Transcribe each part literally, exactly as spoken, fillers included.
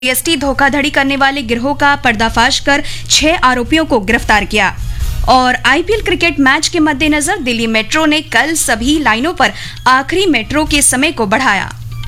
GST धोखाधड़ी करने वाले गिरोह का पर्दाफाश कर छह आरोपियों को गिरफ्तार किया। और आईपीएल क्रिकेट मैच के मद्देनजर दिल्ली मेट्रो ने कल सभी लाइनों पर आखिरी मेट्रो के समय को बढ़ाया।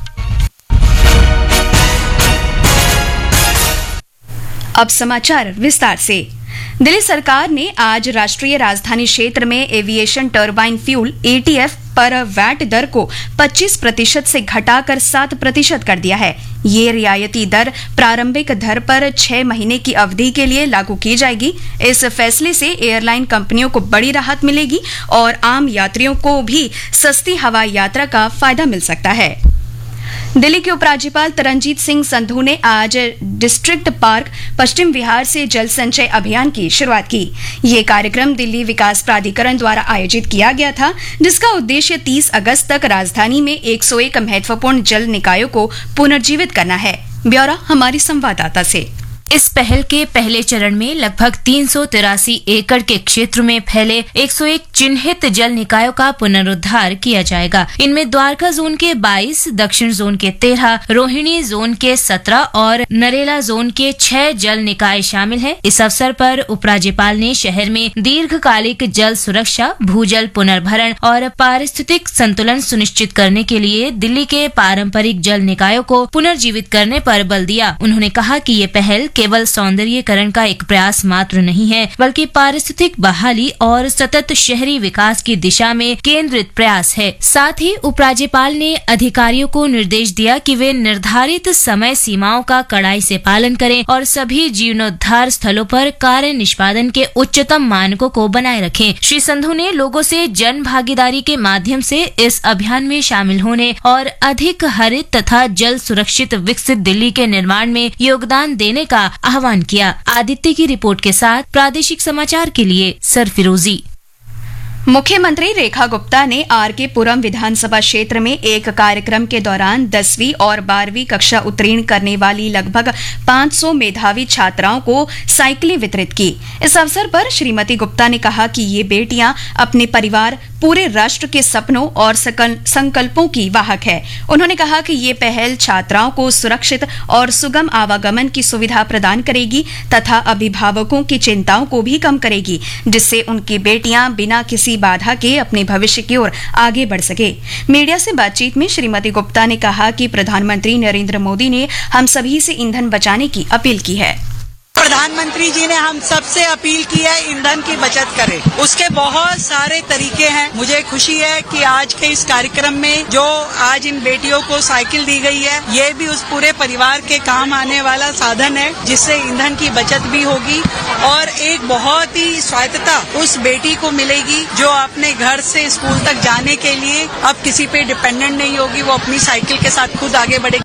अब समाचार विस्तार से। दिल्ली सरकार ने आज राष्ट्रीय राजधानी क्षेत्र में एविएशन टर्बाइन फ्यूल एटीएफ पर वैट दर को पच्चीस प्रतिशत से घटाकर सात प्रतिशत कर दिया है। ये रियायती दर प्रारंभिक दर पर छह महीने की अवधि के लिए लागू की जाएगी। इस फैसले से एयरलाइन कंपनियों को बड़ी राहत मिलेगी और आम यात्रियों को भी सस्ती हवाई यात्रा का फायदा मिल सकता है। दिल्ली के उपराज्यपाल तरनजीत सिंह संधू ने आज डिस्ट्रिक्ट पार्क पश्चिम विहार से जल संचय अभियान की शुरुआत की। ये कार्यक्रम दिल्ली विकास प्राधिकरण द्वारा आयोजित किया गया था, जिसका उद्देश्य तीस अगस्त तक राजधानी में एक सौ एक महत्वपूर्ण जल निकायों को पुनर्जीवित करना है। ब्यौरा हमारी संवाददाता से। इस पहल के पहले चरण में लगभग तीन सौ तिरासी एकड़ के क्षेत्र में फैले एक सौ एक चिन्हित जल निकायों का पुनरुद्धार किया जाएगा। इनमें द्वारका जोन के बाईस, दक्षिण जोन के तेरह, रोहिणी जोन के सत्रह और नरेला जोन के छह जल निकाय शामिल हैं। इस अवसर पर उपराज्यपाल ने शहर में दीर्घकालिक जल सुरक्षा, भूजल पुनर्भरण और पारिस्थितिक संतुलन सुनिश्चित करने के लिए दिल्ली के पारंपरिक जल निकायों को पुनर्जीवित करने पर बल दिया। उन्होंने कहा कि ये पहल केवल सौंदर्यीकरण का एक प्रयास मात्र नहीं है, बल्कि पारिस्थितिक बहाली और सतत शहरी विकास की दिशा में केंद्रित प्रयास है। साथ ही उपराज्यपाल ने अधिकारियों को निर्देश दिया कि वे निर्धारित समय सीमाओं का कड़ाई से पालन करें और सभी जीर्णोद्धार स्थलों पर कार्य निष्पादन के उच्चतम मानकों को बनाए रखें। श्री संधू ने लोगों से जन भागीदारी के माध्यम से इस अभियान में शामिल होने और अधिक हरित तथा जल सुरक्षित विकसित दिल्ली के निर्माण में योगदान देने का आह्वान किया। आदित्य की रिपोर्ट के साथ प्रादेशिक समाचार के लिए सरफिरोजी। मुख्यमंत्री रेखा गुप्ता ने आर के पुरम विधानसभा क्षेत्र में एक कार्यक्रम के दौरान दसवीं और बारहवीं कक्षा उत्तीर्ण करने वाली लगभग पाँच सौ मेधावी छात्राओं को साइकिलें वितरित की। इस अवसर पर श्रीमती गुप्ता ने कहा कि ये बेटियां अपने परिवार, पूरे राष्ट्र के सपनों और संकल्पों की वाहक है। उन्होंने कहा कि ये पहल छात्राओं को सुरक्षित और सुगम आवागमन की सुविधा प्रदान करेगी तथा अभिभावकों की चिंताओं को भी कम करेगी, जिससे उनकी बेटियां बिना किसी बाधा के अपने भविष्य की ओर आगे बढ़ सके। मीडिया से बातचीत में श्रीमती गुप्ता ने कहा कि प्रधानमंत्री नरेंद्र मोदी ने हम सभी से ईंधन बचाने की अपील की है। प्रधानमंत्री जी ने हम सबसे अपील की है ईंधन की बचत करें। उसके बहुत सारे तरीके हैं। मुझे खुशी है कि आज के इस कार्यक्रम में जो आज इन बेटियों को साइकिल दी गई है, ये भी उस पूरे परिवार के काम आने वाला साधन है, जिससे ईंधन की बचत भी होगी और एक बहुत ही स्वायत्तता उस बेटी को मिलेगी जो अपने घर से स्कूल तक जाने के लिए अब किसी पे डिपेंडेंट नहीं होगी। वो अपनी साइकिल के साथ खुद आगे बढ़ेगी।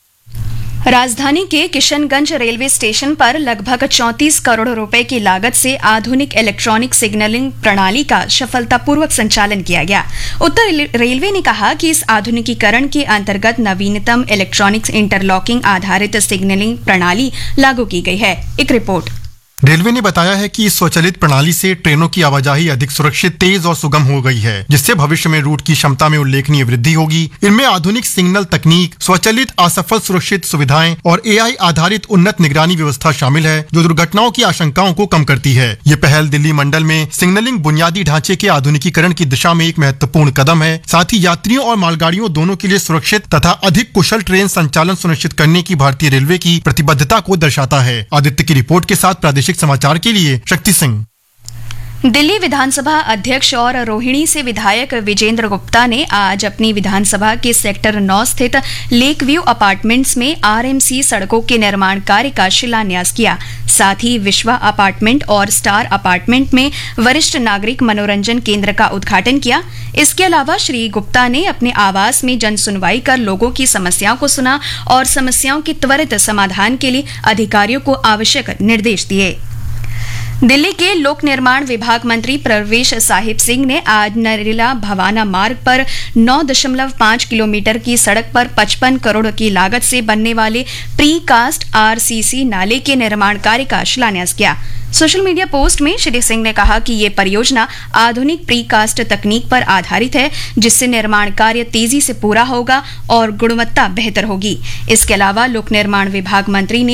राजधानी के किशनगंज रेलवे स्टेशन पर लगभग चौंतीस करोड़ रुपए की लागत से आधुनिक इलेक्ट्रॉनिक सिग्नलिंग प्रणाली का सफलतापूर्वक संचालन किया गया। उत्तर रेलवे ने कहा कि इस आधुनिकीकरण के अंतर्गत नवीनतम इलेक्ट्रॉनिक्स इंटरलॉकिंग आधारित सिग्नलिंग प्रणाली लागू की गई है। एक रिपोर्ट। रेलवे ने बताया है कि इस स्वचालित प्रणाली से ट्रेनों की आवाजाही अधिक सुरक्षित, तेज और सुगम हो गई है, जिससे भविष्य में रूट की क्षमता में उल्लेखनीय वृद्धि होगी। इनमें आधुनिक सिग्नल तकनीक, स्वचालित असफल सुरक्षित सुविधाएं और एआई आधारित उन्नत निगरानी व्यवस्था शामिल है, जो दुर्घटनाओं की आशंकाओं को कम करती है। ये पहल दिल्ली मंडल में सिग्नलिंग बुनियादी ढांचे के आधुनिकीकरण की दिशा में एक महत्वपूर्ण कदम है। साथ ही यात्रियों और मालगाड़ियों दोनों के लिए सुरक्षित तथा अधिक कुशल ट्रेन संचालन सुनिश्चित करने की भारतीय रेलवे की प्रतिबद्धता को दर्शाता है। आदित्य की रिपोर्ट के साथ प्रादेशिक समाचार के लिए शक्ति सिंह। दिल्ली विधानसभा अध्यक्ष और रोहिणी से विधायक विजेंद्र गुप्ता ने आज अपनी विधानसभा के सेक्टर नौ स्थित लेक व्यू अपार्टमेंट्स में आरएमसी सड़कों के निर्माण कार्य का शिलान्यास किया। साथ ही विश्वा अपार्टमेंट और स्टार अपार्टमेंट में वरिष्ठ नागरिक मनोरंजन केंद्र का उद्घाटन किया। इसके अलावा श्री गुप्ता ने अपने आवास में जन सुनवाई कर लोगों की समस्याओं को सुना और समस्याओं के त्वरित समाधान के लिए अधिकारियों को आवश्यक निर्देश दिए। दिल्ली के लोक निर्माण विभाग मंत्री प्रवेश साहिब सिंह ने आज नरेला भवाना मार्ग पर नौ दशमलव पाँच किलोमीटर की सड़क पर पचपन करोड़ की लागत से बनने वाले प्री कास्ट आरसीसी नाले के निर्माण कार्य का शिलान्यास किया। सोशल मीडिया पोस्ट में श्री सिंह ने कहा कि ये परियोजना आधुनिक प्रीकास्ट तकनीक पर आधारित है, जिससे निर्माण कार्य तेजी से पूरा होगा और गुणवत्ता बेहतर होगी। इसके अलावा लोक निर्माण विभाग मंत्री ने